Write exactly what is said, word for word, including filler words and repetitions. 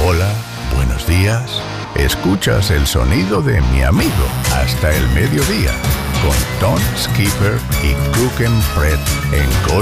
Hola, buenos días. Escuchas el sonido de mi amigo hasta el mediodía con Tom Skipper y Cook and Fred en Gold